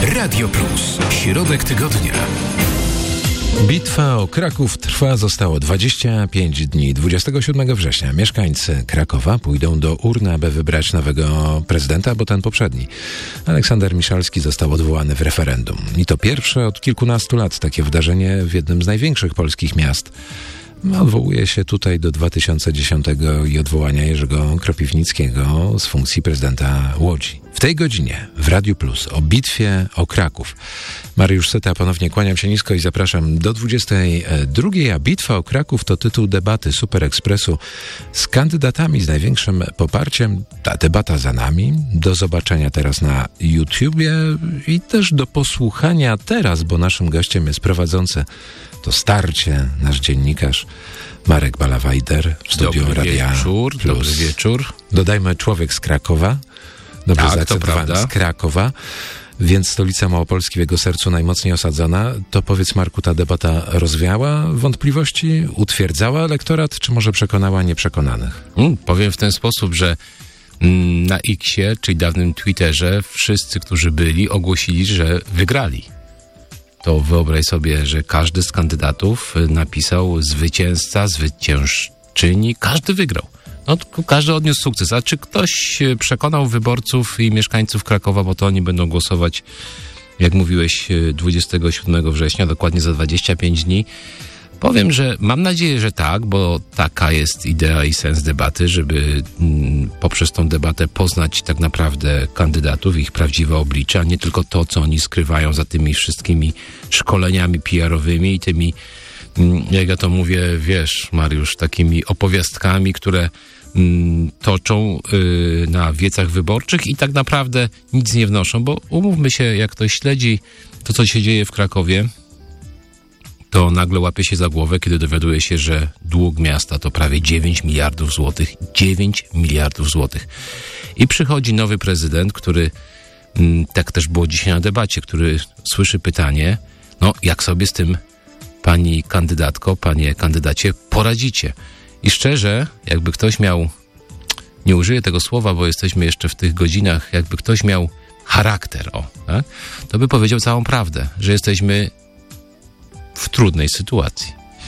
Radio Plus. Środek tygodnia. Bitwa o Kraków trwa, zostało 25 dni. 27 września mieszkańcy Krakowa pójdą do urny, aby wybrać nowego prezydenta, bo ten poprzedni, Aleksander Miszalski, został odwołany w referendum. I to pierwsze od kilkunastu lat takie wydarzenie w jednym z największych polskich miast. Odwołuje się tutaj do 2010 i odwołania Jerzego Kropiwnickiego z funkcji prezydenta Łodzi. W tej godzinie w Radiu Plus o bitwie o Kraków. Mariusz Syta, ponownie kłaniam się nisko i zapraszam do 22. A bitwa o Kraków to tytuł debaty Super Expressu z kandydatami z największym poparciem. Ta debata za nami. Do zobaczenia teraz na YouTubie i też do posłuchania teraz, bo naszym gościem jest prowadzący to starcie, nasz dziennikarz Marek Balawajder w studiu Radia Plus. Dobry wieczór. Dodajmy, człowiek z Krakowa, dobrze zaakcentowany, z Krakowa, więc stolica Małopolski w jego sercu najmocniej osadzona. To powiedz, Marku, ta debata rozwiała wątpliwości, utwierdzała elektorat, czy może przekonała nieprzekonanych? Powiem w ten sposób, że na X-ie, czyli dawnym Twitterze, wszyscy, którzy byli, ogłosili, że wygrali. To wyobraź sobie, że każdy z kandydatów napisał zwycięzca, zwyciężczyni, każdy wygrał. No, każdy odniósł sukces. A czy ktoś przekonał wyborców i mieszkańców Krakowa, bo to oni będą głosować, jak mówiłeś, 27 września, dokładnie za 25 dni? Powiem, że mam nadzieję, że tak, bo taka jest idea i sens debaty, żeby poprzez tą debatę poznać tak naprawdę kandydatów, ich prawdziwe oblicze, a nie tylko to, co oni skrywają za tymi wszystkimi szkoleniami PR-owymi i tymi, jak ja to mówię, wiesz, Mariusz, takimi opowiastkami, które toczą na wiecach wyborczych i tak naprawdę nic nie wnoszą, bo umówmy się, jak ktoś śledzi to, co się dzieje w Krakowie, to nagle łapie się za głowę, kiedy dowiaduje się, że dług miasta to prawie 9 miliardów złotych. 9 miliardów złotych. I przychodzi nowy prezydent, który, tak też było dzisiaj na debacie, który słyszy pytanie, no jak sobie z tym, pani kandydatko, panie kandydacie, poradzicie? I szczerze, jakby ktoś miał, nie użyję tego słowa, bo jesteśmy jeszcze w tych godzinach, jakby ktoś miał charakter, tak? To by powiedział całą prawdę, że jesteśmy w trudnej sytuacji.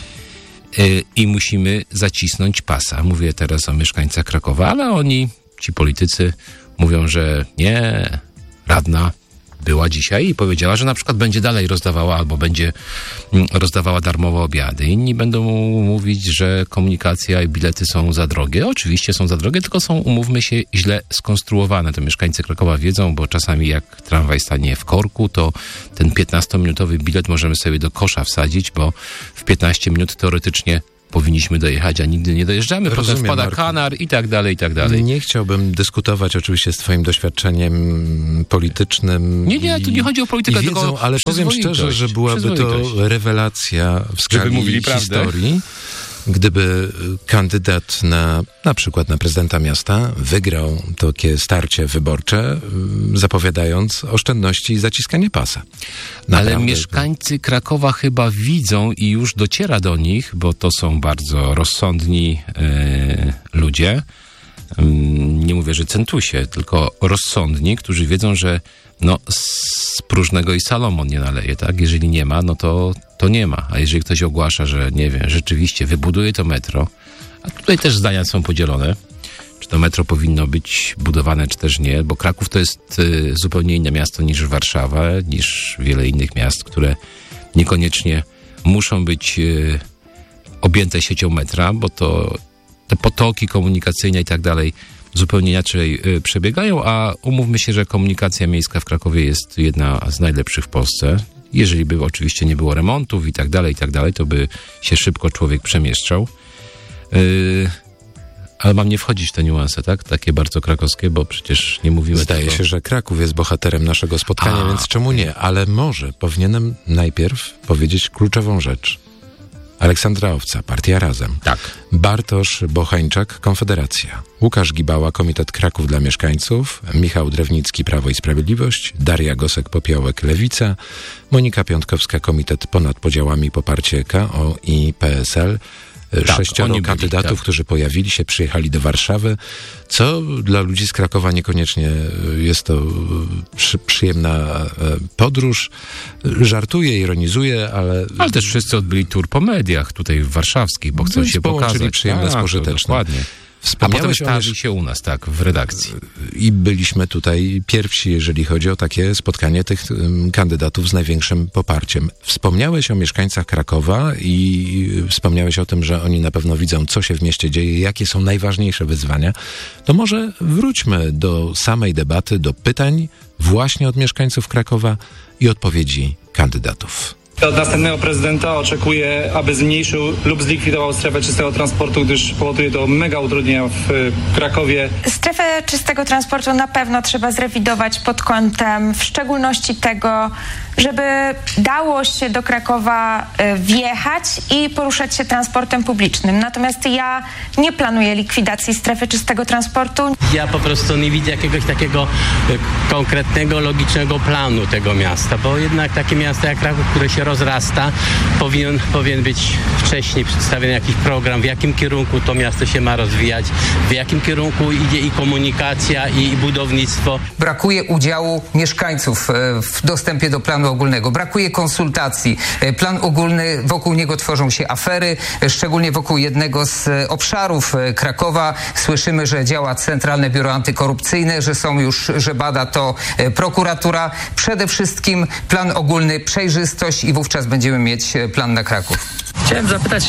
I musimy zacisnąć pasa. Mówię teraz o mieszkańcach Krakowa, ale oni, ci politycy, mówią, że nie, radna była dzisiaj i powiedziała, że na przykład będzie dalej rozdawała albo będzie rozdawała darmowe obiady. Inni będą mówić, że komunikacja i bilety są za drogie. Oczywiście są za drogie, tylko są, umówmy się, źle skonstruowane. To mieszkańcy Krakowa wiedzą, bo czasami jak tramwaj stanie w korku, to ten 15-minutowy bilet możemy sobie do kosza wsadzić, bo w 15 minut teoretycznie powinniśmy dojechać, a nigdy nie dojeżdżamy. Potem wpada Marku, kanar i tak dalej, i tak dalej. Nie chciałbym dyskutować oczywiście z twoim doświadczeniem politycznym. Nie, tu nie chodzi o politykę, wiedzą, tylko ale powiem szczerze, że byłaby to rewelacja w skali historii, gdyby kandydat na przykład na prezydenta miasta wygrał takie starcie wyborcze, zapowiadając oszczędności i zaciskanie pasa. Naprawdę. Ale mieszkańcy Krakowa chyba widzą i już dociera do nich, bo to są bardzo rozsądni ludzie. Nie mówię, że centusie, tylko rozsądni, którzy wiedzą, że no z próżnego i Salomon nie naleje, tak? Jeżeli nie ma, no to nie ma. A jeżeli ktoś ogłasza, że nie wiem, rzeczywiście wybuduje to metro, a tutaj też zdania są podzielone, czy to metro powinno być budowane, czy też nie, bo Kraków to jest zupełnie inne miasto niż Warszawa, niż wiele innych miast, które niekoniecznie muszą być objęte siecią metra, bo to te potoki komunikacyjne i tak dalej zupełnie inaczej przebiegają, a umówmy się, że komunikacja miejska w Krakowie jest jedna z najlepszych w Polsce. Jeżeli by oczywiście nie było remontów i tak dalej, to by się szybko człowiek przemieszczał. Ale mam nie wchodzić w te niuanse, tak? Takie bardzo krakowskie, bo przecież nie mówimy Zdaje się, że Kraków jest bohaterem naszego spotkania, więc czemu nie? Ale może powinienem najpierw powiedzieć kluczową rzecz. Aleksandra Owca, Partia Razem. Tak. Bartosz Bochańczak, Konfederacja. Łukasz Gibała, Komitet Kraków dla Mieszkańców. Michał Drewnicki, Prawo i Sprawiedliwość. Daria Gosek-Popiołek, Lewica. Monika Piątkowska, Komitet Ponad Podziałami, Poparcie KO i PSL. 6 kandydatów, którzy pojawili się, przyjechali do Warszawy, co dla ludzi z Krakowa niekoniecznie jest to przyjemna podróż. Żartuję, ironizuję, ale też wszyscy odbyli tour po mediach tutaj warszawskich, bo chcą się pokazać. Przyjemne z pożytecznym. Dokładnie. A potem stawili się u nas, w redakcji. I byliśmy tutaj pierwsi, jeżeli chodzi o takie spotkanie tych kandydatów z największym poparciem. Wspomniałeś o mieszkańcach Krakowa i wspomniałeś o tym, że oni na pewno widzą, co się w mieście dzieje, jakie są najważniejsze wyzwania. To może wróćmy do samej debaty, do pytań właśnie od mieszkańców Krakowa i odpowiedzi kandydatów. Od następnego prezydenta oczekuję, aby zmniejszył lub zlikwidował strefę czystego transportu, gdyż powoduje to mega utrudnienia w Krakowie. Strefę czystego transportu na pewno trzeba zrewidować pod kątem w szczególności tego, żeby dało się do Krakowa wjechać i poruszać się transportem publicznym. Natomiast ja nie planuję likwidacji strefy czystego transportu. Ja po prostu nie widzę jakiegoś takiego konkretnego, logicznego planu tego miasta, bo jednak takie miasto jak Kraków, które się rozrasta, powinien być wcześniej przedstawiony jakiś program, w jakim kierunku to miasto się ma rozwijać, w jakim kierunku idzie i komunikacja, i budownictwo. Brakuje udziału mieszkańców w dostępie do planu ogólnego. Brakuje konsultacji. Plan ogólny, wokół niego tworzą się afery, szczególnie wokół jednego z obszarów Krakowa. Słyszymy, że działa Centralne Biuro Antykorupcyjne, że bada to prokuratura. Przede wszystkim plan ogólny, przejrzystość i wówczas będziemy mieć plan na Kraków. Chciałem zapytać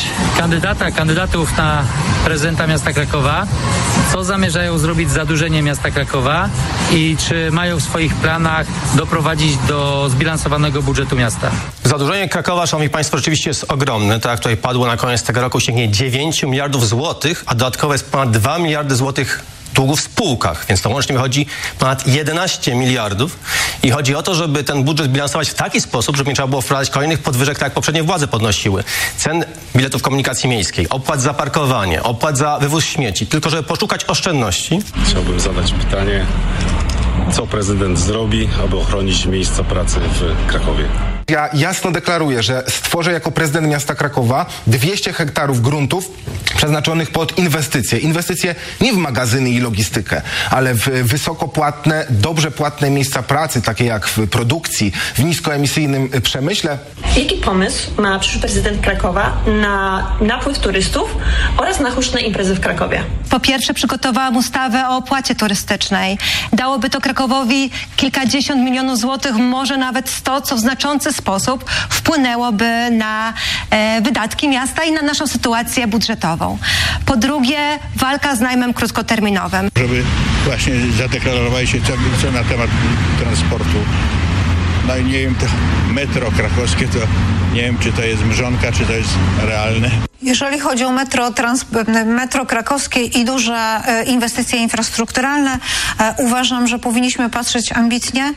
kandydatów na prezydenta miasta Krakowa, co zamierzają zrobić z zadłużeniem miasta Krakowa i czy mają w swoich planach doprowadzić do zbilansowanego budżetu miasta? Zadłużenie Krakowa, szanowni państwo, rzeczywiście jest ogromne. Tak jak tutaj padło, na koniec tego roku sięgnie 9 miliardów złotych, a dodatkowo jest ponad 2 miliardy złotych długów w spółkach, więc to łącznie wychodzi ponad 11 miliardów i chodzi o to, żeby ten budżet bilansować w taki sposób, żeby nie trzeba było wprowadzać kolejnych podwyżek, tak jak poprzednie władze podnosiły. Cen biletów komunikacji miejskiej, opłat za parkowanie, opłat za wywóz śmieci, tylko żeby poszukać oszczędności. Chciałbym zadać pytanie, co prezydent zrobi, aby ochronić miejsca pracy w Krakowie? Ja jasno deklaruję, że stworzę jako prezydent miasta Krakowa 200 hektarów gruntów przeznaczonych pod inwestycje. Inwestycje nie w magazyny i logistykę, ale w wysokopłatne, dobrze płatne miejsca pracy, takie jak w produkcji, w niskoemisyjnym przemyśle. Jaki pomysł ma przyszły prezydent Krakowa na napływ turystów oraz na huczne imprezy w Krakowie? Po pierwsze, przygotowałam ustawę o opłacie turystycznej. Dałoby to Krakowowi kilkadziesiąt milionów złotych, może nawet 100, co w znaczący sposób wpłynęłoby na wydatki miasta i na naszą sytuację budżetową. Po drugie, walka z najmem krótkoterminowym. Żeby właśnie zadeklarowali się co na temat transportu. No i nie wiem, to metro krakowskie, to nie wiem, czy to jest mrzonka, czy to jest realne. Jeżeli chodzi o metro krakowskie i duże inwestycje infrastrukturalne, uważam, że powinniśmy patrzeć ambitnie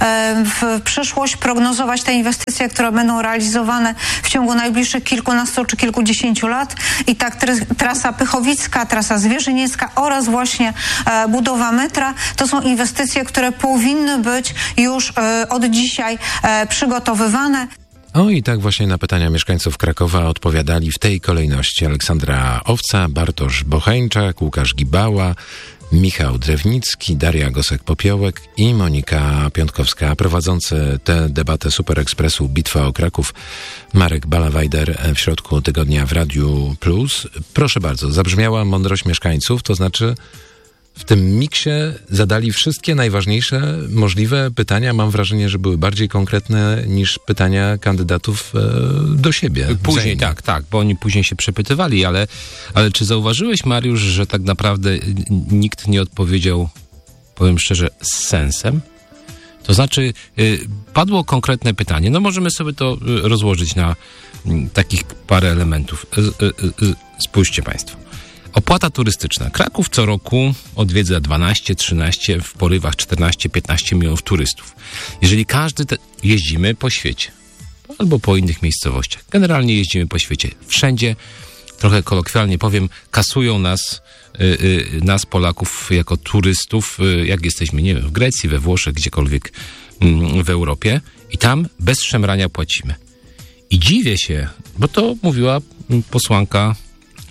w przyszłość, prognozować te inwestycje, które będą realizowane w ciągu najbliższych kilkunastu czy kilkudziesięciu lat. I tak trasa Pychowicka, trasa Zwierzyniecka oraz właśnie budowa metra to są inwestycje, które powinny być już od dzisiaj przygotowywane. O i tak właśnie na pytania mieszkańców Krakowa odpowiadali w tej kolejności Aleksandra Owca, Bartosz Bocheńczak, Łukasz Gibała, Michał Drewnicki, Daria Gosek-Popiołek i Monika Piątkowska. Prowadzący tę debatę Super Expressu Bitwa o Kraków Marek Balawajder w środku tygodnia w Radiu Plus. Proszę bardzo, zabrzmiała mądrość mieszkańców, to znaczy w tym miksie zadali wszystkie najważniejsze możliwe pytania. Mam wrażenie, że były bardziej konkretne niż pytania kandydatów do siebie. Później, tak, bo oni później się przepytywali, ale czy zauważyłeś, Mariusz, że tak naprawdę nikt nie odpowiedział, powiem szczerze, z sensem? To znaczy, padło konkretne pytanie. No możemy sobie to rozłożyć na takich parę elementów. Spójrzcie państwo. Opłata turystyczna. Kraków co roku odwiedza 12, 13, w porywach 14, 15 milionów turystów. Jeżeli jeździmy po świecie albo po innych miejscowościach, generalnie jeździmy po świecie, wszędzie, trochę kolokwialnie powiem, kasują nas Polaków jako turystów, jak jesteśmy, nie wiem, w Grecji, we Włoszech, gdziekolwiek w Europie i tam bez szemrania płacimy. I dziwię się, bo to mówiła posłanka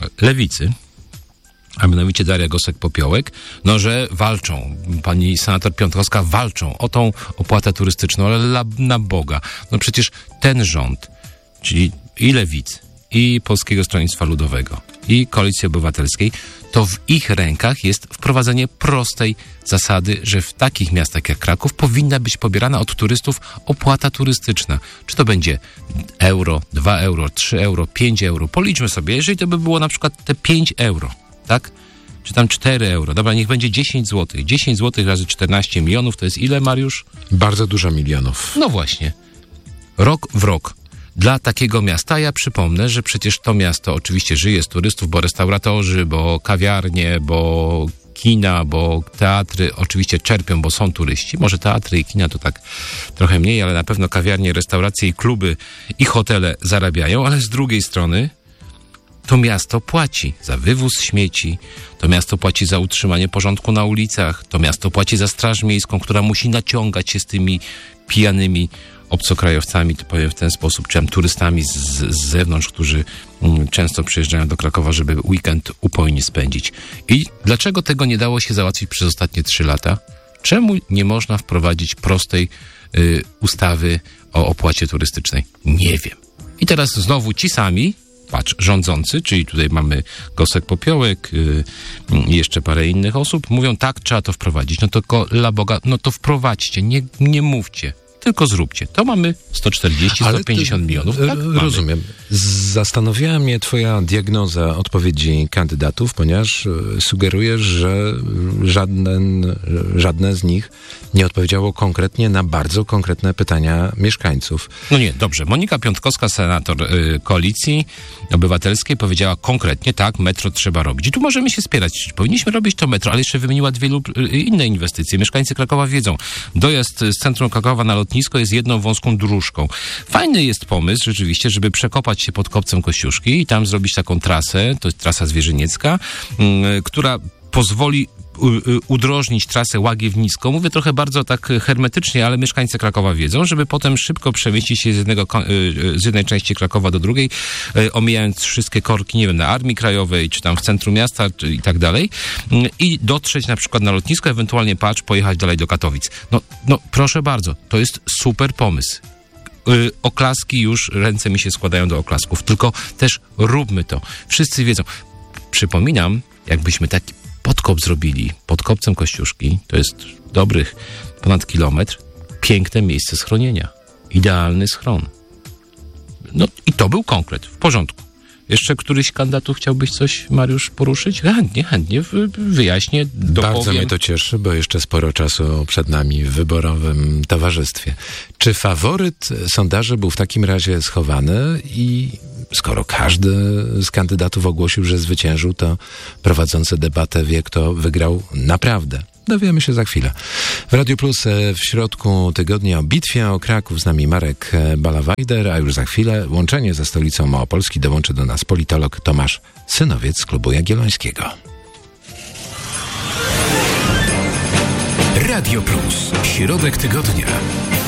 Lewicy, a mianowicie Daria Gosek-Popiołek, no że walczą, pani senator Piontkowska walczą o tą opłatę turystyczną, ale na Boga. No przecież ten rząd, czyli i Lewicy, i Polskiego Stronnictwa Ludowego, i Koalicji Obywatelskiej, to w ich rękach jest wprowadzenie prostej zasady, że w takich miastach jak Kraków powinna być pobierana od turystów opłata turystyczna. Czy to będzie euro, 2 euro, 3 euro, 5 euro. Policzmy sobie, jeżeli to by było na przykład te 5 euro, tak? Czy tam 4 euro. Dobra, niech będzie 10 zł. 10 zł razy 14 milionów to jest ile, Mariusz? Bardzo dużo milionów. No właśnie. Rok w rok. Dla takiego miasta, ja przypomnę, że przecież to miasto oczywiście żyje z turystów, bo restauratorzy, bo kawiarnie, bo kina, bo teatry oczywiście czerpią, bo są turyści. Może teatry i kina to tak trochę mniej, ale na pewno kawiarnie, restauracje i kluby i hotele zarabiają, ale z drugiej strony to miasto płaci za wywóz śmieci, to miasto płaci za utrzymanie porządku na ulicach, to miasto płaci za straż miejską, która musi naciągać się z tymi pijanymi obcokrajowcami, to powiem w ten sposób, czy turystami z zewnątrz, którzy często przyjeżdżają do Krakowa, żeby weekend upojnie spędzić. I dlaczego tego nie dało się załatwić przez ostatnie 3 lata? Czemu nie można wprowadzić prostej ustawy o opłacie turystycznej? Nie wiem. I teraz znowu ci sami, patrz, rządzący, czyli tutaj mamy Gosek-Popiołek i jeszcze parę innych osób, mówią tak, trzeba to wprowadzić. No to dla Boga, no to wprowadźcie, nie mówcie. Tylko zróbcie. To mamy 140-150 milionów. Tak? Rozumiem. Zastanawiała mnie twoja diagnoza odpowiedzi kandydatów, ponieważ sugerujesz, że żadne z nich nie odpowiedziało konkretnie na bardzo konkretne pytania mieszkańców. No nie, dobrze. Monika Piątkowska, senator Koalicji Obywatelskiej, powiedziała konkretnie, tak, metro trzeba robić. I tu możemy się spierać. Powinniśmy robić to metro, ale jeszcze wymieniła 2 lub inne inwestycje. Mieszkańcy Krakowa wiedzą. Dojazd z centrum Krakowa na lotnisko jest jedną wąską dróżką. Fajny jest pomysł rzeczywiście, żeby przekopać się pod Kopcem Kościuszki i tam zrobić taką trasę, to jest trasa zwierzyniecka, która pozwoli udrożnić trasę Łagiewnicką. Mówię trochę bardzo tak hermetycznie, ale mieszkańcy Krakowa wiedzą, żeby potem szybko przemieścić się z jednej części Krakowa do drugiej, omijając wszystkie korki, nie wiem, na Armii Krajowej, czy tam w centrum miasta, i tak dalej, i dotrzeć na przykład na lotnisko, ewentualnie pojechać dalej do Katowic. No proszę bardzo, to jest super pomysł. Oklaski już, ręce mi się składają do oklasków, tylko też róbmy to. Wszyscy wiedzą. Przypominam, jakbyśmy taki podkop zrobili pod Kopcem Kościuszki, to jest dobrych ponad kilometr, piękne miejsce schronienia. Idealny schron. No i to był konkret. W porządku. Jeszcze któryś kandydatów chciałbyś coś, Mariusz, poruszyć? Chętnie wyjaśnię, dopowiem. Bardzo mnie to cieszy, bo jeszcze sporo czasu przed nami w wyborowym towarzystwie. Czy faworyt sondaży był w takim razie schowany i skoro każdy z kandydatów ogłosił, że zwyciężył, to prowadzący debatę wie, kto wygrał naprawdę? Dowiemy się za chwilę. W Radiu Plus w środku tygodnia o bitwie o Kraków z nami Marek Balawajder, a już za chwilę łączenie ze stolicą Małopolski dołączy do nas politolog Tomasz Synowiec z Klubu Jagiellońskiego. Radio Plus. Środek tygodnia.